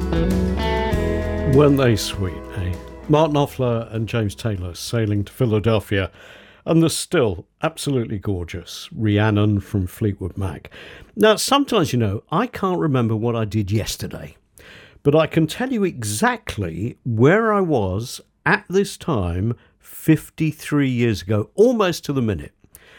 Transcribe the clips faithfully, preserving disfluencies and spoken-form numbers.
Weren't they sweet, eh? Martin Knopfler and James Taylor sailing to Philadelphia, and the still absolutely gorgeous Rhiannon from Fleetwood Mac. Now, sometimes, you know, I can't remember what I did yesterday, but I can tell you exactly where I was at this time fifty-three years ago, almost to the minute.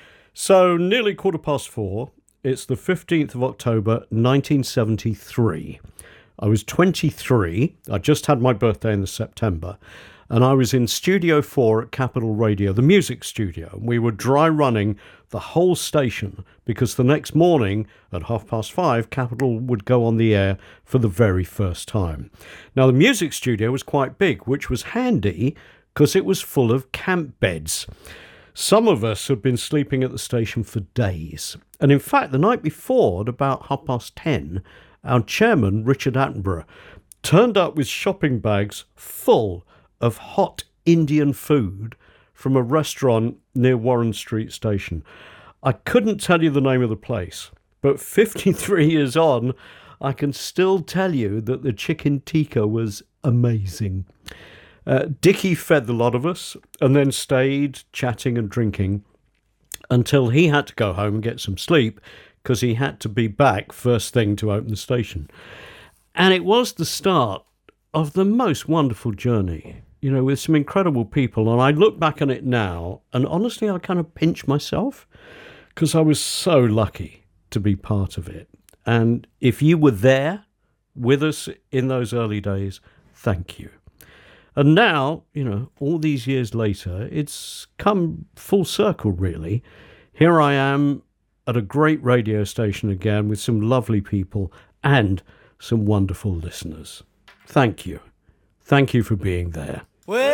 So, nearly quarter past four, it's the fifteenth of October, nineteen seventy-three. I was twenty-three, I just had my birthday in the September, and I was in Studio four at Capital Radio, the music studio. We were dry running the whole station because the next morning at half past five, Capital would go on the air for the very first time. Now, the music studio was quite big, which was handy because it was full of camp beds. Some of us had been sleeping at the station for days. And in fact, the night before, at about half past ten, our chairman, Richard Attenborough, turned up with shopping bags full of hot Indian food from a restaurant near Warren Street Station. I couldn't tell you the name of the place, but fifty-three years on, I can still tell you that the chicken tikka was amazing. Uh, Dickie fed the lot of us and then stayed chatting and drinking until he had to go home and get some sleep because he had to be back first thing to open the station. And it was the start of the most wonderful journey, you know, with some incredible people. And I look back on it now, and honestly, I kind of pinch myself because I was so lucky to be part of it. And if you were there with us in those early days, thank you. And now, you know, all these years later, it's come full circle, really. Here I am at a great radio station again with some lovely people and some wonderful listeners. Thank you. Thank you for being there.